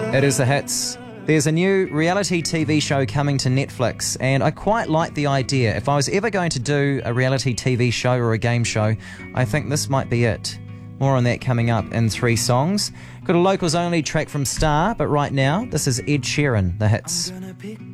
It is the hits. There's a new reality TV show coming to Netflix, and I quite like the idea. If I was ever going to do a reality TV show or a game show, I think this might be it. More on that coming up in 3 songs. Got a locals only track from Star, but right now, this is Ed Sheeran, the hits.